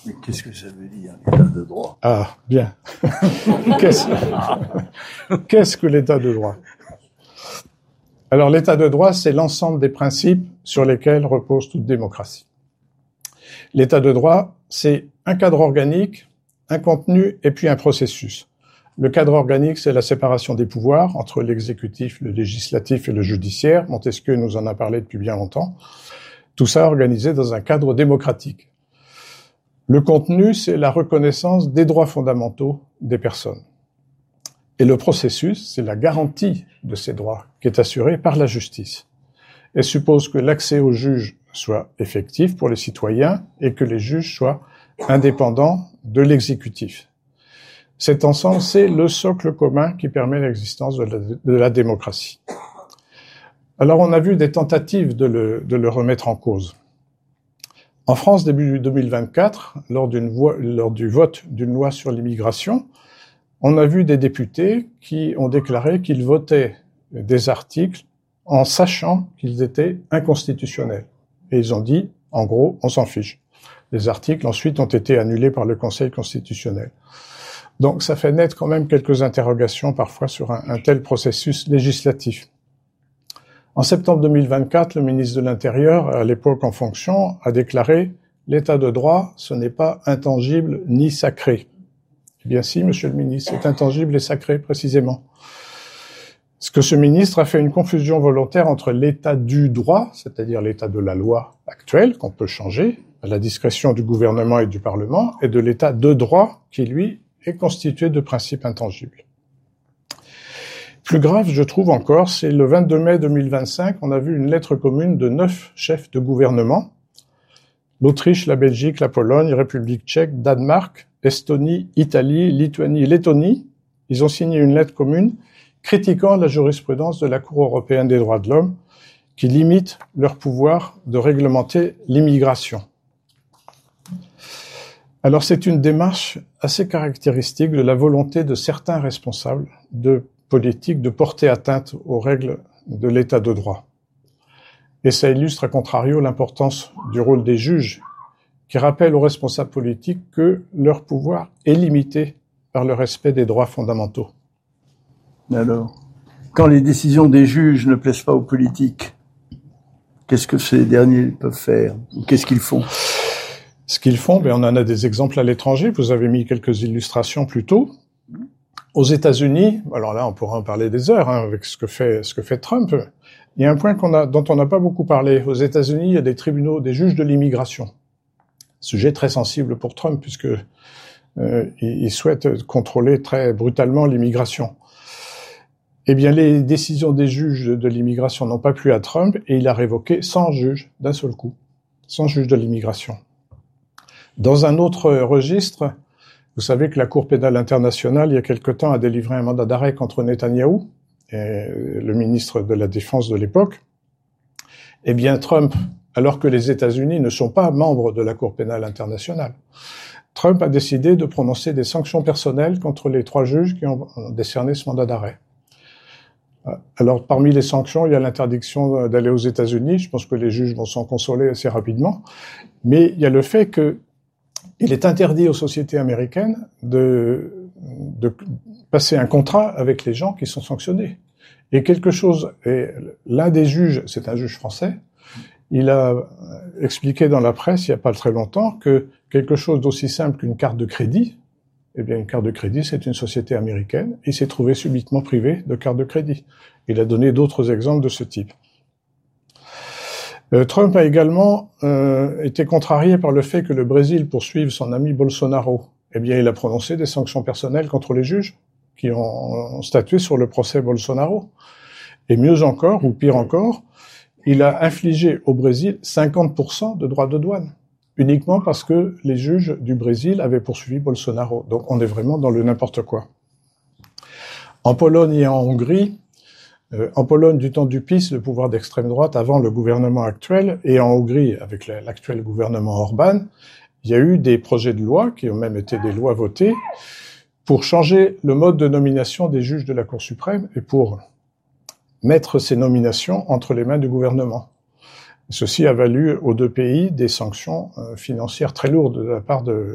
Mais qu'est-ce que ça veut dire, l'état de droit? Ah, bien. Qu'est-ce que l'état de droit? Alors, l'état de droit, c'est l'ensemble des principes sur lesquels repose toute démocratie. L'état de droit, c'est un cadre organique, un contenu et puis un processus. Le cadre organique, c'est la séparation des pouvoirs entre l'exécutif, le législatif et le judiciaire. Montesquieu nous en a parlé depuis bien longtemps. Tout ça organisé dans un cadre démocratique. Le contenu, c'est la reconnaissance des droits fondamentaux des personnes. Et le processus, c'est la garantie de ces droits qui est assurée par la justice. Elle suppose que l'accès aux juges soit effectif pour les citoyens et que les juges soient indépendants de l'exécutif. Cet ensemble, c'est le socle commun qui permet l'existence de la démocratie. Alors, on a vu des tentatives de le remettre en cause. En France, début 2024, lors du vote d'une loi sur l'immigration, on a vu des députés qui ont déclaré qu'ils votaient des articles en sachant qu'ils étaient inconstitutionnels. Et ils ont dit, en gros, on s'en fiche. Les articles, ensuite, ont été annulés par le Conseil constitutionnel. Donc, ça fait naître quand même quelques interrogations parfois sur un tel processus législatif. En septembre 2024, le ministre de l'Intérieur, à l'époque en fonction, a déclaré « L'état de droit, ce n'est pas intangible ni sacré ». Eh bien si, monsieur le ministre, c'est intangible et sacré, précisément. Parce que ce ministre a fait une confusion volontaire entre l'état du droit, c'est-à-dire l'état de la loi actuelle, qu'on peut changer, à la discrétion du gouvernement et du Parlement, et de l'état de droit, qui, lui, est constitué de principes intangibles. Plus grave, je trouve encore, c'est le 22 mai 2025, on a vu une lettre commune de 9 chefs de gouvernement, l'Autriche, la Belgique, la Pologne, la République tchèque, Danemark, Estonie, Italie, Lituanie, Lettonie. Ils ont signé une lettre commune critiquant la jurisprudence de la Cour européenne des droits de l'homme qui limite leur pouvoir de réglementer l'immigration. Alors c'est une démarche assez caractéristique de la volonté de certains responsables de politique de porter atteinte aux règles de l'état de droit. Et ça illustre à contrario l'importance du rôle des juges qui rappellent aux responsables politiques que leur pouvoir est limité par le respect des droits fondamentaux. Alors, quand les décisions des juges ne plaisent pas aux politiques, qu'est-ce que ces derniers peuvent faire? Qu'est-ce qu'ils font? Ce qu'ils font, on en a des exemples à l'étranger. Vous avez mis quelques illustrations plus tôt. Aux États-Unis, alors là, on pourra en parler des heures, avec ce que fait Trump. Il y a un point dont on n'a pas beaucoup parlé. Aux États-Unis, il y a des tribunaux, des juges de l'immigration. Sujet très sensible pour Trump, puisque il souhaite contrôler très brutalement l'immigration. Eh bien, les décisions des juges de l'immigration n'ont pas plu à Trump et il a révoqué 100 juges d'un seul coup. 100 juges de l'immigration. Dans un autre registre, vous savez que la Cour pénale internationale, il y a quelque temps, a délivré un mandat d'arrêt contre Netanyahou, le ministre de la Défense de l'époque. Eh bien, Trump, alors que les États-Unis ne sont pas membres de la Cour pénale internationale, Trump a décidé de prononcer des sanctions personnelles contre les 3 juges qui ont décerné ce mandat d'arrêt. Alors, parmi les sanctions, il y a l'interdiction d'aller aux États-Unis. Je pense que les juges vont s'en consoler assez rapidement. Mais il y a le fait que il est interdit aux sociétés américaines de passer un contrat avec les gens qui sont sanctionnés. Et l'un des juges, c'est un juge français, il a expliqué dans la presse, il n'y a pas très longtemps, que quelque chose d'aussi simple qu'une carte de crédit, eh bien, une carte de crédit, c'est une société américaine, et il s'est trouvé subitement privé de carte de crédit. Il a donné d'autres exemples de ce type. Trump a également été contrarié par le fait que le Brésil poursuive son ami Bolsonaro. Eh bien, il a prononcé des sanctions personnelles contre les juges qui ont statué sur le procès Bolsonaro. Et mieux encore, ou pire encore, il a infligé au Brésil 50% de droits de douane, uniquement parce que les juges du Brésil avaient poursuivi Bolsonaro. Donc on est vraiment dans le n'importe quoi. En Pologne et en Hongrie, en Pologne, du temps du PiS, le pouvoir d'extrême droite, avant le gouvernement actuel, et en Hongrie, avec l'actuel gouvernement Orban, il y a eu des projets de loi, qui ont même été des lois votées, pour changer le mode de nomination des juges de la Cour suprême et pour mettre ces nominations entre les mains du gouvernement. Ceci a valu aux 2 pays des sanctions financières très lourdes de la part de